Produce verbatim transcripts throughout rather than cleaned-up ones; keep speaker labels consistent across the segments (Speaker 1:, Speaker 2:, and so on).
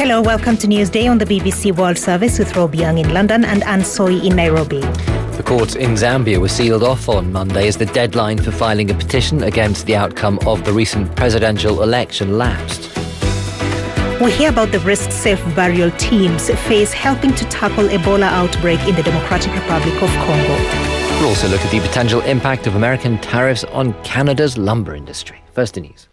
Speaker 1: Hello, welcome to Newsday on the B B C World Service with Rob Young in London and Anne Soy in Nairobi.
Speaker 2: The courts in Zambia were sealed off on Monday as the deadline for filing a petition against the outcome of the recent presidential election lapsed.
Speaker 1: We hear about the risks self-burial teams face helping to tackle Ebola outbreak in the Democratic Republic of Congo.
Speaker 2: We'll also look at the potential impact of American tariffs on Canada's lumber industry. First to news.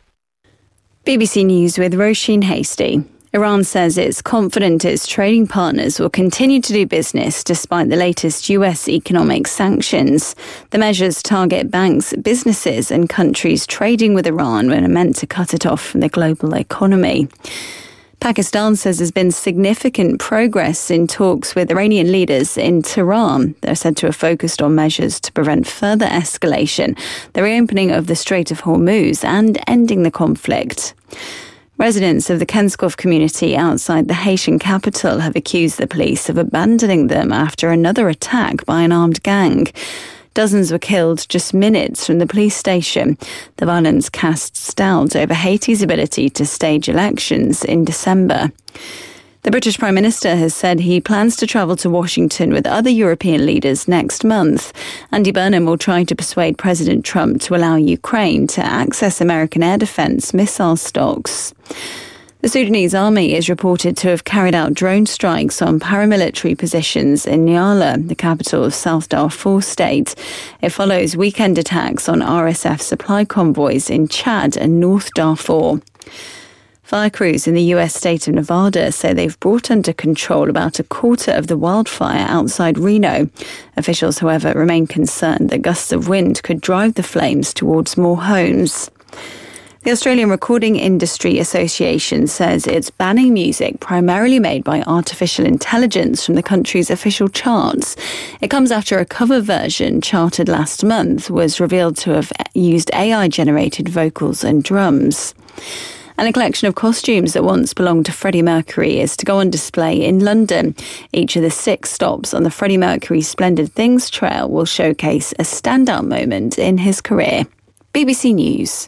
Speaker 3: B B C News with Roisin Hasty. Iran says it's confident its trading partners will continue to do business despite the latest U S economic sanctions. The measures target banks, businesses and countries trading with Iran when are meant to cut it off from the global economy. Pakistan says there's been significant progress in talks with Iranian leaders in Tehran. They're said to have focused on measures to prevent further escalation, the reopening of the Strait of Hormuz and ending the conflict. Residents of the Kenskov community outside the Haitian capital have accused the police of abandoning them after another attack by an armed gang. Dozens were killed just minutes from the police station. The violence casts doubt over Haiti's ability to stage elections in December. The British Prime Minister has said he plans to travel to Washington with other European leaders next month. Andy Burnham will try to persuade President Trump to allow Ukraine to access American air defense missile stocks. The Sudanese army is reported to have carried out drone strikes on paramilitary positions in Nyala, the capital of South Darfur state. It follows weekend attacks on R S F supply convoys in Chad and North Darfur. Fire crews in the U S state of Nevada say they've brought under control about a quarter of the wildfire outside Reno. Officials, however, remain concerned that gusts of wind could drive the flames towards more homes. The Australian Recording Industry Association says it's banning music primarily made by artificial intelligence from the country's official charts. It comes after a cover version charted last month was revealed to have used A I-generated vocals and drums. And a collection of costumes that once belonged to Freddie Mercury is to go on display in London. Each of the six stops on the Freddie Mercury Splendid Things Trail will showcase a standout moment in his career. B B C News.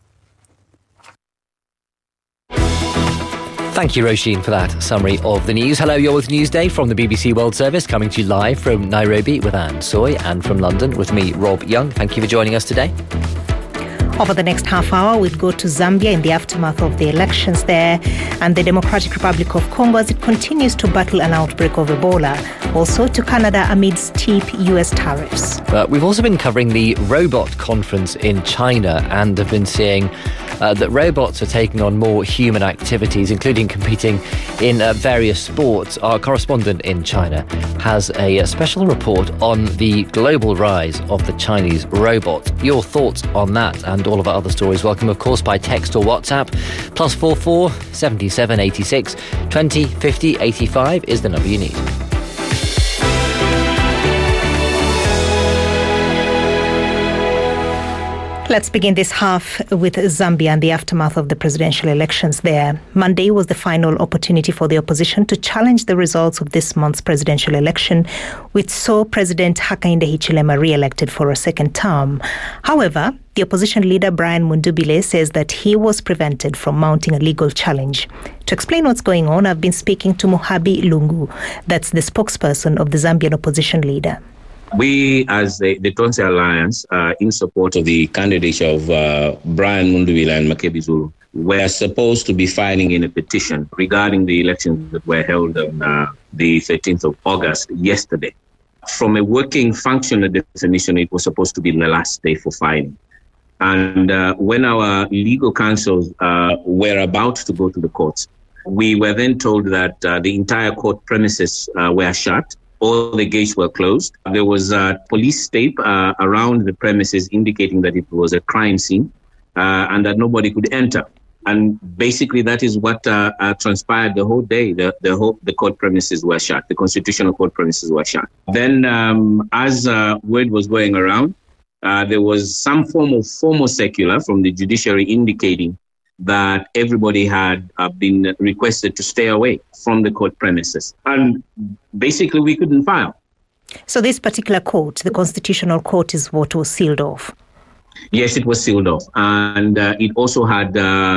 Speaker 2: Thank you, Roisin, for that summary of the news. Hello, you're with Newsday from the B B C World Service, coming to you live from Nairobi with Anne Soy and from London with me, Rob Young. Thank you for joining us today.
Speaker 1: Over the next half hour, we'll go to Zambia in the aftermath of the elections there and the Democratic Republic of Congo as it continues to battle an outbreak of Ebola. Also to Canada amid steep U S tariffs.
Speaker 2: Uh, we've also been covering the robot conference in China and have been seeing uh, that robots are taking on more human activities, including competing in uh, various sports. Our correspondent in China has a, a special report on the global rise of the Chinese robot. Your thoughts on that and all of our other stories, welcome of course by text or WhatsApp. Plus four four seventy seven eighty six twenty fifty eighty five is the number you need.
Speaker 1: Let's begin this half with Zambia and the aftermath of the presidential elections there. Monday was the final opportunity for the opposition to challenge the results of this month's presidential election, which saw President Hakainde Hichilema re-elected for a second term. However, the opposition leader Brian Mundubile says that he was prevented from mounting a legal challenge. To explain what's going on, I've been speaking to Muhabi Lungu, that's the spokesperson of the Zambian opposition leader.
Speaker 4: We, as the, the Tonse Alliance, uh, in support of the candidature of uh, Brian Mundubile and Makebi Zulu, were supposed to be filing in a petition regarding the elections that were held on uh, the thirteenth of August, yesterday. From a working functional definition, it was supposed to be the last day for filing. And uh, when our legal counsels uh, were about to go to the courts, we were then told that uh, the entire court premises uh, were shut. All the gates were closed. There was a police tape uh, around the premises indicating that it was a crime scene uh, and that nobody could enter. And basically, that is what uh, uh, transpired the whole day. The the whole the court premises were shut. The constitutional court premises were shut. Then, um, as uh, word was going around, uh, there was some form of formal circular from the judiciary indicating that everybody had uh, been requested to stay away from the court premises. And basically, we couldn't file.
Speaker 1: So this particular court, the Constitutional Court, is what was sealed off?
Speaker 4: Yes, it was sealed off. And uh, it also had uh,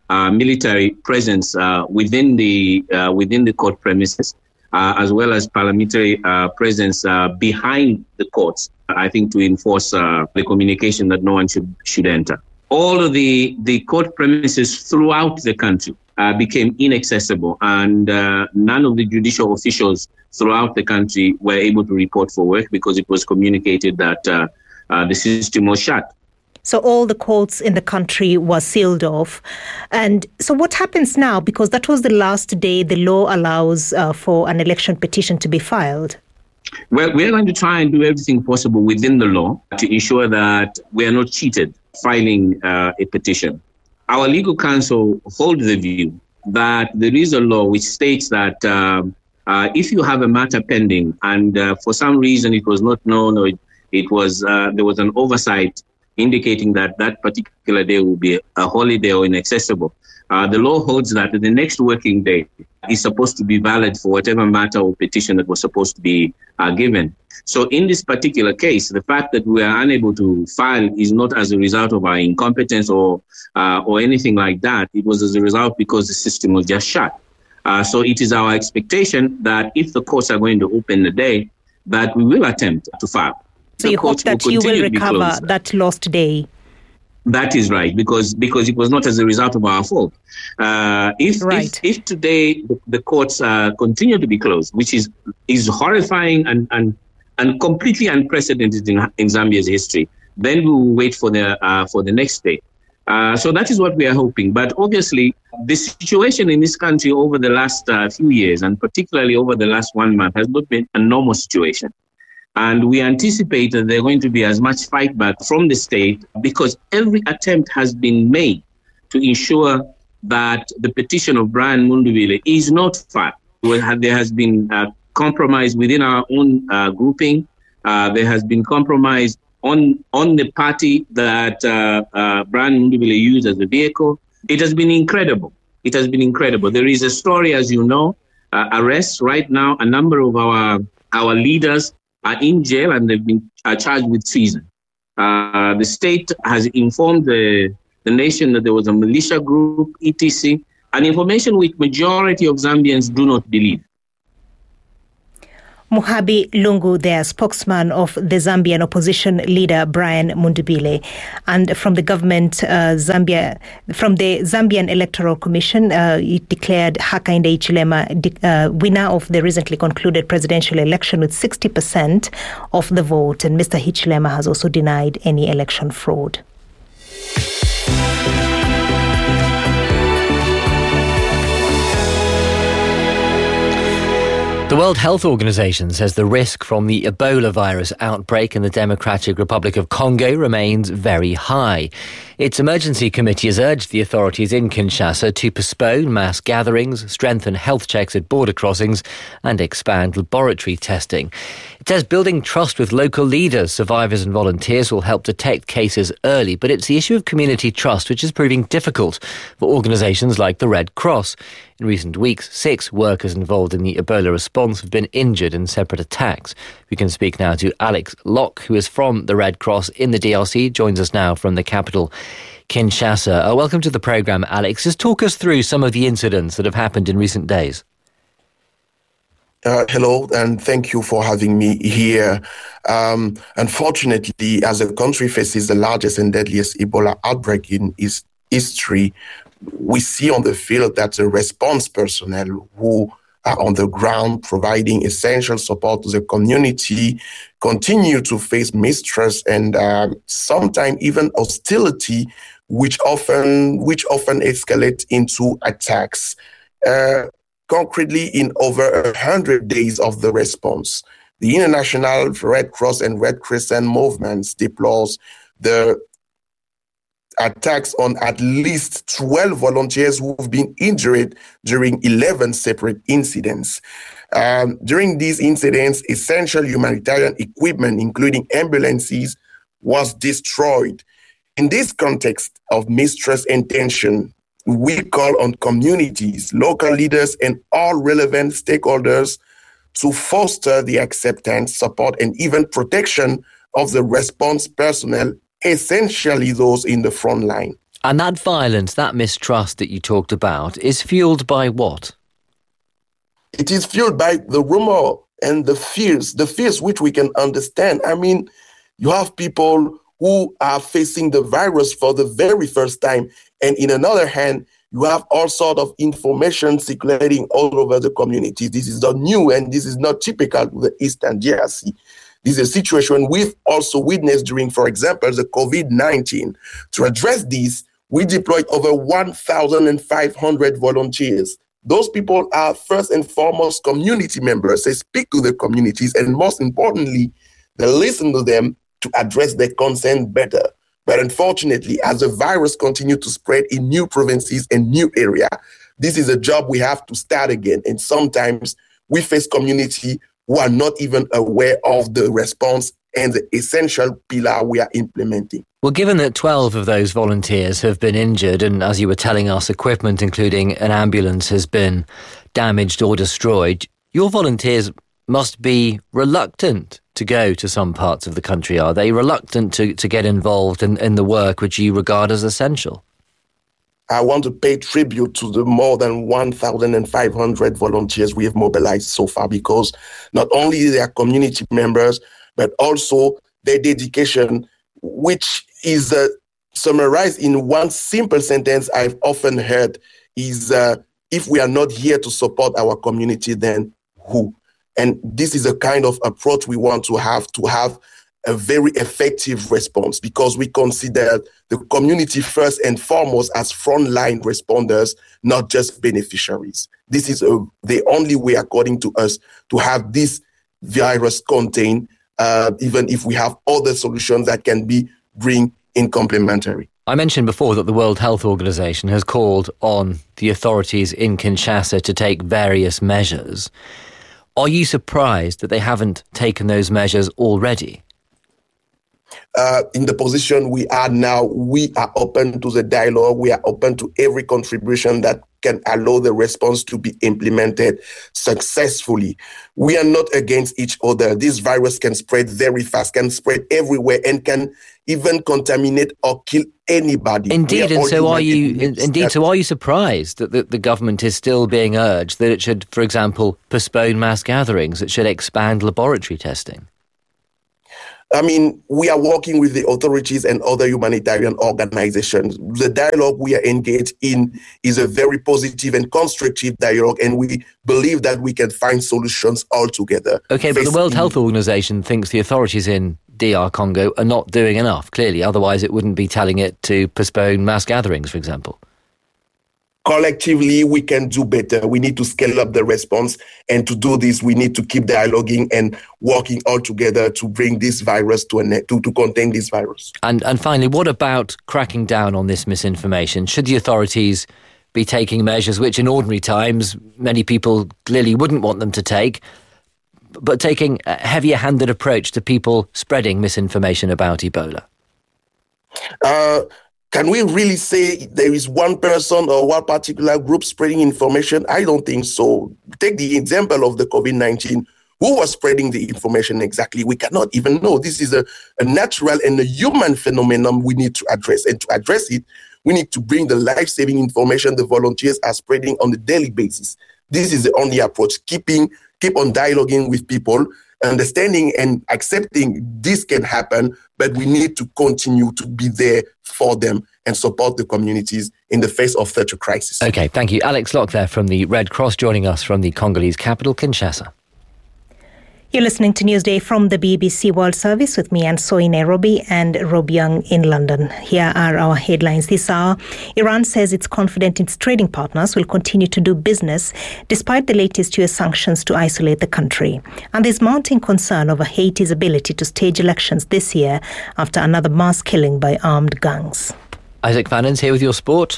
Speaker 4: uh, military presence uh, within the uh, within the court premises, uh, as well as paramilitary uh, presence uh, behind the courts, I think, to enforce uh, the communication that no one should should enter. All of the, the court premises throughout the country uh, became inaccessible, and uh, none of the judicial officials throughout the country were able to report for work because it was communicated that uh, uh, the system was shut.
Speaker 1: So all the courts in the country were sealed off. And so what happens now? Because that was the last day the law allows uh, for an election petition to be filed.
Speaker 4: Well, we're going to try and do everything possible within the law to ensure that we are not cheated filing uh, a petition. Our legal counsel holds the view that there is a law which states that uh, uh, if you have a matter pending and uh, for some reason it was not known or it, it was uh, there was an oversight indicating that that particular day will be a holiday or inaccessible, uh, the law holds that the next working day is supposed to be valid for whatever matter or petition that was supposed to be uh, given. So in this particular case, the fact that we are unable to file is not as a result of our incompetence or uh, or anything like that. It was as a result because the system was just shut. Uh, so it is our expectation that if the courts are going to open the day, that we will attempt to file.
Speaker 1: So you hope that you will recover that lost day?
Speaker 4: That is right, because because it was not as a result of our fault. Uh, if,
Speaker 1: right.
Speaker 4: if if today the, the courts uh, continue to be closed, which is is horrifying and and, and completely unprecedented in, in Zambia's history, then we will wait for the uh, for the next day. Uh, so that is what we are hoping. But obviously, the situation in this country over the last uh, few years, and particularly over the last one month, has not been a normal situation. And we anticipate that there's going to be as much fight back from the state because every attempt has been made to ensure that the petition of Brian Mundubile is not filed. There has been uh, compromise within our own uh, grouping. Uh, there has been compromise on, on the party that uh, uh, Brian Mundubile used as a vehicle. It has been incredible. It has been incredible. There is a story, as you know, uh, arrests right now. A number of our, our leaders are in jail and they've been uh, charged with treason. Uh, the state has informed the, the nation that there was a militia group, et cetera, an information which majority of Zambians do not believe.
Speaker 1: Muhabi Lungu, their spokesman of the Zambian opposition leader Brian Mundubile, and from the government, uh, Zambia, from the Zambian Electoral Commission, uh, it declared Hakainde Hichilema uh, winner of the recently concluded presidential election with sixty percent of the vote, and Mister Hichilema has also denied any election fraud.
Speaker 2: The World Health Organization says the risk from the Ebola virus outbreak in the Democratic Republic of Congo remains very high. Its emergency committee has urged the authorities in Kinshasa to postpone mass gatherings, strengthen health checks at border crossings, and expand laboratory testing. It says building trust with local leaders, survivors and volunteers will help detect cases early, but it's the issue of community trust which is proving difficult for organisations like the Red Cross. In recent weeks, six workers involved in the Ebola response have been injured in separate attacks. We can speak now to Alex Locke, who is from the Red Cross in the D R C, joins us now from the capital, Kinshasa. Uh, welcome to the programme, Alex. Just talk us through some of the incidents that have happened in recent days.
Speaker 5: Uh, hello, and thank you for having me here. Um, unfortunately, as the country faces the largest and deadliest Ebola outbreak in its history, we see on the field that the response personnel who are on the ground providing essential support to the community continue to face mistrust and uh, sometimes even hostility, which often which often escalate into attacks. Uh, concretely, in over one hundred days of the response, the International Red Cross and Red Crescent movements deplores the attacks on at least twelve volunteers who have been injured during eleven separate incidents. Um, during these incidents, essential humanitarian equipment, including ambulances, was destroyed. In this context of mistrust and tension, we call on communities, local leaders, and all relevant stakeholders to foster the acceptance, support, and even protection of the response personnel, essentially those in the front line.
Speaker 2: And that violence, that mistrust that you talked about, is fueled by what?
Speaker 5: It is fueled by the rumor and the fears, the fears which we can understand. I mean, you have people who are facing the virus for the very first time. And in another hand, you have all sort of information circulating all over the community. This is not new, and this is not typical of the Eastern D R C. This is a situation we've also witnessed during, for example, the COVID nineteen. To address this, we deployed over one thousand five hundred volunteers. Those people are first and foremost community members. They speak to the communities, and most importantly, they listen to them to address their concern better. But unfortunately, as the virus continues to spread in new provinces and new areas, this is a job we have to start again. And sometimes we face community who are not even aware of the response and the essential pillar we are implementing.
Speaker 2: Well, given that twelve of those volunteers have been injured, and as you were telling us, equipment, including an ambulance, has been damaged or destroyed, your volunteers must be reluctant to go to some parts of the country, are they? Reluctant to, to get involved in, in the work which you regard as essential?
Speaker 5: I want to pay tribute to the more than one thousand five hundred volunteers we have mobilized so far, because not only they are community members, but also their dedication, which is uh, summarized in one simple sentence I've often heard, is uh, if we are not here to support our community, then who? And this is a kind of approach we want to have, to have a very effective response, because we consider the community first and foremost as frontline responders, not just beneficiaries. This is a, the only way, according to us, to have this virus contained, uh, even if we have other solutions that can be bring in complementary.
Speaker 2: I mentioned before that the World Health Organization has called on the authorities in Kinshasa to take various measures. Are you surprised that they haven't taken those measures already?
Speaker 5: Uh, in the position we are now, we are open to the dialogue. We are open to every contribution that can allow the response to be implemented successfully. We are not against each other. This virus can spread very fast, can spread everywhere, and can even contaminate or kill anybody.
Speaker 2: Indeed, and so are you. Indeed, so are you surprised that the, the government is still being urged that it should, for example, postpone mass gatherings, it should expand laboratory testing?
Speaker 5: I mean, we are working with the authorities and other humanitarian organizations. The dialogue we are engaged in is a very positive and constructive dialogue, and we believe that we can find solutions all together.
Speaker 2: Okay, but the World Health Organization thinks the authorities in D R Congo are not doing enough, clearly. Otherwise, it wouldn't be telling it to postpone mass gatherings, for example.
Speaker 5: Collectively, we can do better. We need to scale up the response. And to do this, we need to keep dialoguing and working all together to bring this virus to an end, to, to contain this virus.
Speaker 2: And, and finally, what about cracking down on this misinformation? Should the authorities be taking measures which in ordinary times many people clearly wouldn't want them to take, but taking a heavier-handed approach to people spreading misinformation about Ebola?
Speaker 5: Uh, Can we really say there is one person or one particular group spreading information? I don't think so. Take the example of the COVID nineteen. Who was spreading the information exactly? We cannot even know. This is a, a natural and a human phenomenon we need to address. And to address it, we need to bring the life-saving information the volunteers are spreading on a daily basis. This is the only approach. Keeping, keep on dialoguing with people, understanding and accepting this can happen, but we need to continue to be there for them and support the communities in the face of such a crisis.
Speaker 2: Okay, thank you. Alex Locke there from the Red Cross joining us from the Congolese capital, Kinshasa.
Speaker 1: You're listening to Newsday from the B B C World Service with me, Anne Soy in Nairobi and Rob Young in London. Here are our headlines this hour. Iran says it's confident its trading partners will continue to do business despite the latest U S sanctions to isolate the country. And there's mounting concern over Haiti's ability to stage elections this year after another mass killing by armed gangs.
Speaker 2: Isaac Fannon's here with your sport.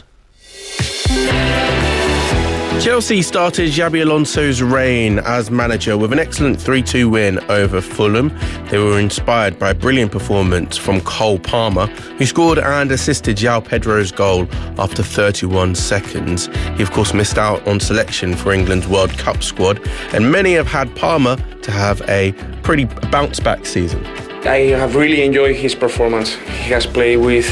Speaker 6: Chelsea started Xabi Alonso's reign as manager with an excellent three two win over Fulham. They were inspired by a brilliant performance from Cole Palmer, who scored and assisted João Pedro's goal after thirty-one seconds. He, of course, missed out on selection for England's World Cup squad, and many have had Palmer to have a pretty bounce-back season.
Speaker 7: I have really enjoyed his performance. He has played with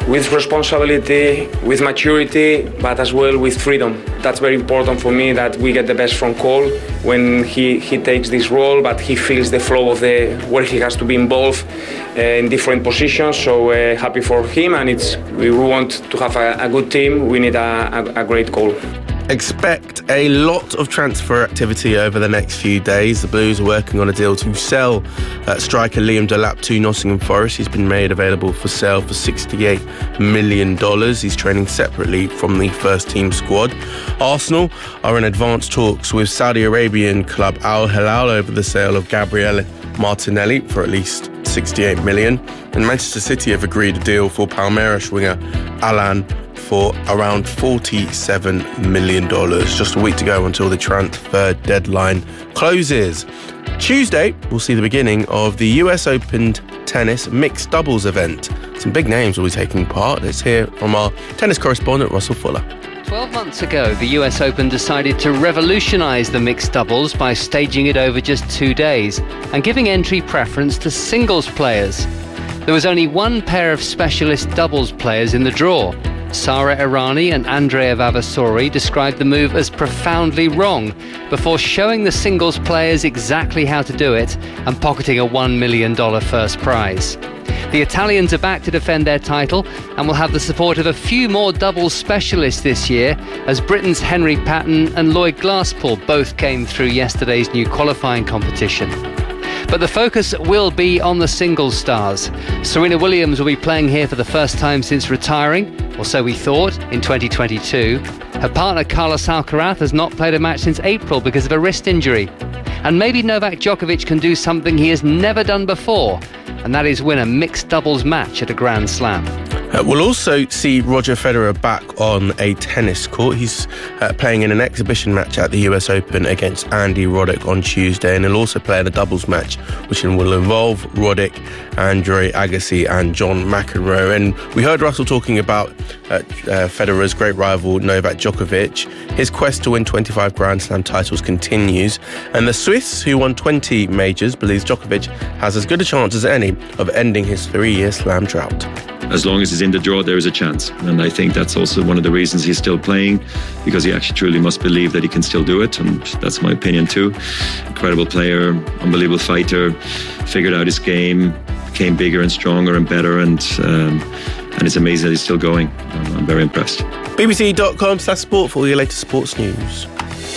Speaker 7: with responsibility, with maturity, but as well with freedom. That's very important for me, that we get the best from Cole when he, he takes this role, but he feels the flow of the where he has to be involved uh, in different positions. So uh, happy for him, and it's we want to have a, a good team. We need a, a, a great Cole.
Speaker 6: Expect a lot of transfer activity over the next few days. The Blues are working on a deal to sell uh, striker Liam Delap to Nottingham Forest. He's been made available for sale for sixty-eight million dollars. He's training separately from the first team squad. Arsenal are in advanced talks with Saudi Arabian club Al Hilal over the sale of Gabriele Martinelli for at least sixty-eight million dollars. And Manchester City have agreed a deal for Palmeiras winger Alan for around forty-seven million dollars. Just a week to go until the transfer deadline closes. Tuesday, we'll see the beginning of the U S Open tennis mixed doubles event. Some big names will be taking part. Let's hear from our tennis correspondent, Russell Fuller.
Speaker 8: Twelve months ago, the U S Open decided to revolutionise the mixed doubles by staging it over just two days and giving entry preference to singles players. There was only one pair of specialist doubles players in the draw. Sara Errani and Andrea Vavasori described the move as profoundly wrong before showing the singles players exactly how to do it and pocketing a one million dollars first prize. The Italians are back to defend their title and will have the support of a few more doubles specialists this year, as Britain's Henry Patton and Lloyd Glasspool both came through yesterday's new qualifying competition. But the focus will be on the singles stars. Serena Williams will be playing here for the first time since retiring, or so we thought, in twenty twenty-two. Her partner Carlos Alcaraz has not played a match since April because of a wrist injury. And maybe Novak Djokovic can do something he has never done before, and that is win a mixed doubles match at a Grand Slam.
Speaker 6: Uh, we'll also see Roger Federer back on a tennis court. He's uh, playing in an exhibition match at the U S Open against Andy Roddick on Tuesday, and he'll also play in a doubles match which will involve Roddick, Andre Agassi and John McEnroe. And we heard Russell talking about uh, uh, Federer's great rival Novak Djokovic. His quest to win twenty-five Grand Slam titles continues, and the Swiss, who won twenty majors, believes Djokovic has as good a chance as any of ending his three-year slam drought.
Speaker 9: As long as he's in the draw, there is a chance. And I think that's also one of the reasons he's still playing, because he actually truly must believe that he can still do it. And that's my opinion too. Incredible player, unbelievable fighter, figured out his game, became bigger and stronger and better. And um, and it's amazing that he's still going. I'm, I'm very impressed.
Speaker 6: B B C dot com slash sport for all your latest sports news.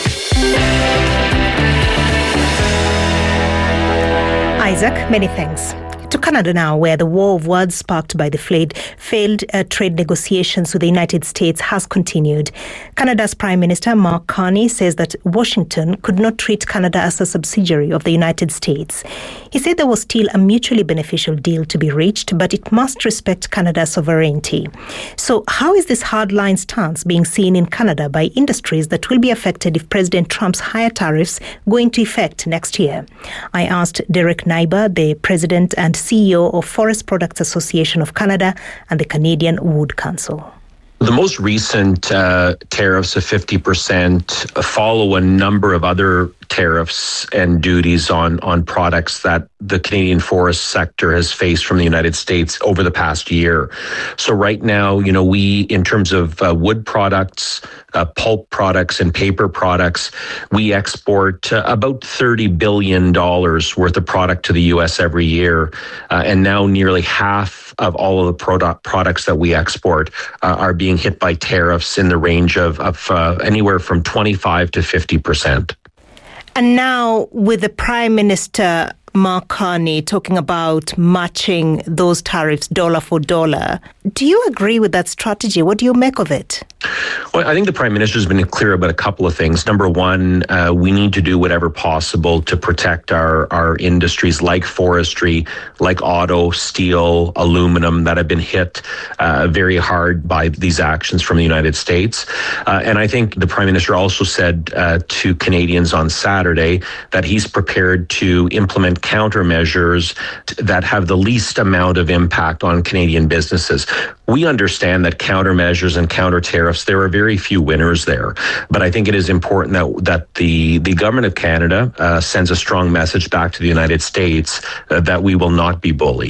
Speaker 1: Isaac, many thanks. To Canada now, where the war of words sparked by the failed, failed uh, trade negotiations with the United States has continued. Canada's Prime Minister Mark Carney says that Washington could not treat Canada as a subsidiary of the United States. He said there was still a mutually beneficial deal to be reached, but it must respect Canada's sovereignty. So how is this hardline stance being seen in Canada by industries that will be affected if President Trump's higher tariffs go into effect next year? I asked Derek Neighbour, the president and C E O of Forest Products Association of Canada and the Canadian Wood Council.
Speaker 10: The most recent uh, tariffs of fifty percent follow a number of other tariffs and duties on, on products that the Canadian forest sector has faced from the United States over the past year. So right now, you know, we, in terms of uh, wood products, uh, pulp products and paper products, we export uh, about thirty billion dollars worth of product to the U S every year. Uh, and now nearly half of all of the product products that we export uh, are being hit by tariffs in the range of, of uh, anywhere from twenty-five to fifty percent.
Speaker 1: And now with the Prime Minister Mark Carney talking about matching those tariffs dollar for dollar, do you agree with that strategy? What do you make of it?
Speaker 10: Well, I think the Prime Minister has been clear about a couple of things. Number one, uh, we need to do whatever possible to protect our, our industries like forestry, like auto, steel, aluminum that have been hit uh, very hard by these actions from the United States. Uh, and I think the Prime Minister also said uh, to Canadians on Saturday that he's prepared to implement countermeasures that have the least amount of impact on Canadian businesses. We understand that countermeasures and counter tariffs, there are very few winners there. But I think it is important that that the, the government of Canada uh, sends a strong message back to the United States uh, that we will not be bullied.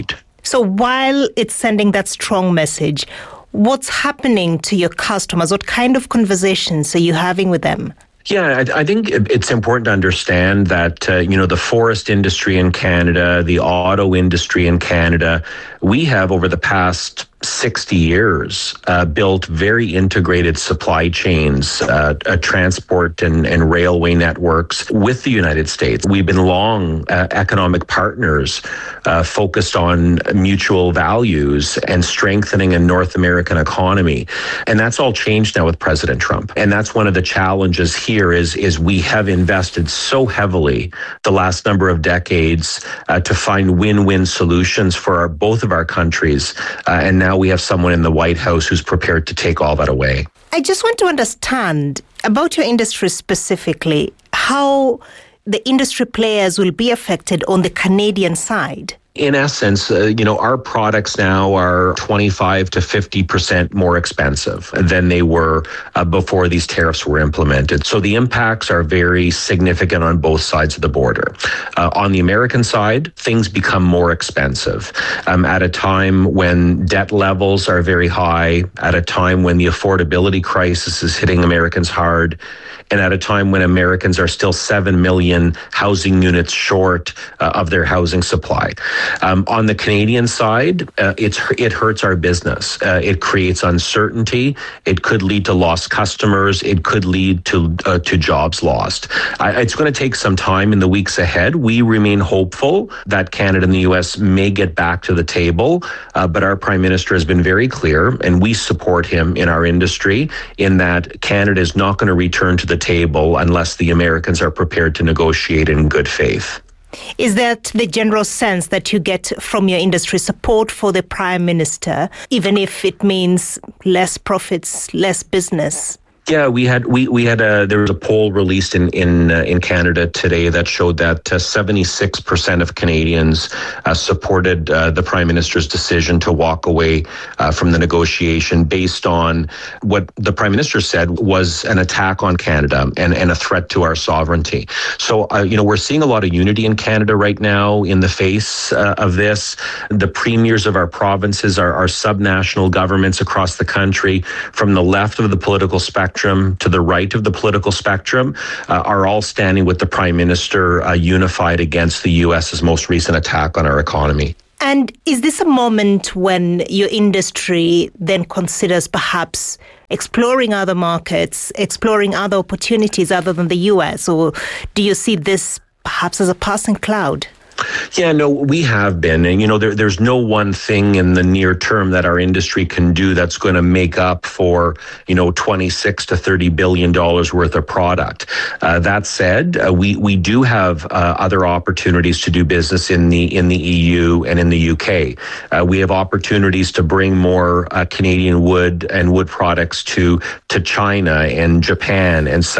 Speaker 1: So while it's sending that strong message, what's happening to your customers? What kind of conversations are you having with them?
Speaker 10: Yeah, I, I think it's important to understand that, uh, you know, the forest industry in Canada, the auto industry in Canada, we have over the past sixty years uh, built very integrated supply chains, uh, uh, transport and, and railway networks with the United States. We've been long uh, economic partners uh, focused on mutual values and strengthening a North American economy. And that's all changed now with President Trump. And that's one of the challenges here is, is we have invested so heavily the last number of decades uh, to find win-win solutions for our, both of our countries. Uh, and now Now we have someone in the White House who's prepared to take all that away.
Speaker 1: I just want to understand about your industry specifically, how the industry players will be affected on the Canadian side.
Speaker 10: In essence, uh, you know, our products now are twenty-five to fifty percent more expensive than they were uh, before these tariffs were implemented. So the impacts are very significant on both sides of the border. Uh, on the American side, things become more expensive um, at a time when debt levels are very high, at a time when the affordability crisis is hitting Americans hard, and at a time when Americans are still seven million housing units short uh, of their housing supply. Um, on the Canadian side, uh, it's it hurts our business. Uh, it creates uncertainty. It could lead to lost customers. It could lead to uh, to jobs lost. I, it's going to take some time in the weeks ahead. We remain hopeful that Canada and the U S may get back to the table, uh, but our Prime Minister has been very clear, and we support him in our industry, in that Canada is not going to return to the table unless the Americans are prepared to negotiate in good faith.
Speaker 1: Is that the general sense that you get from your industry, support for the Prime Minister, even if it means less profits, less business?
Speaker 10: Yeah, we had we we had a there was a poll released in in uh, in Canada today that showed that uh, seventy-six percent of Canadians uh, supported uh, the Prime Minister's decision to walk away uh, from the negotiation based on what the Prime Minister said was an attack on Canada and and a threat to our sovereignty. So uh, you know, we're seeing a lot of unity in Canada right now in the face uh, of this. The premiers of our provinces, our, our subnational governments across the country, from the left of the political spectrum to the right of the political spectrum, uh, are all standing with the Prime Minister, uh, unified against the U S's most recent attack on our economy.
Speaker 1: And is this a moment when your industry then considers perhaps exploring other markets, exploring other opportunities other than the U S, or do you see this perhaps as a passing cloud?
Speaker 10: Yeah, no, we have been. And, you know, there, there's no one thing in the near term that our industry can do that's going to make up for, you know, twenty-six to thirty billion dollars worth of product. Uh, that said, uh, we, we do have uh, other opportunities to do business in the in the E U and in the U K. Uh, we have opportunities to bring more uh, Canadian wood and wood products to, to China and Japan and